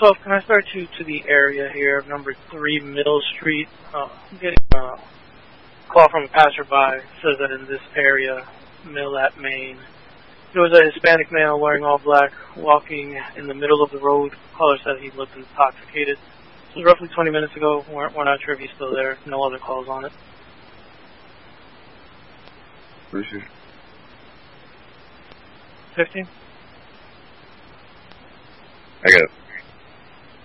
12, can I start you to the area here of number 3 Middle Street? I'm getting a call from a passerby. It says that in this area, Mill at Main, there was a Hispanic male wearing all black walking in the middle of the road. Caller said he looked intoxicated. This was roughly 20 minutes ago. We're not sure if he's still there. No other calls on it. Appreciate it. 15? I got it.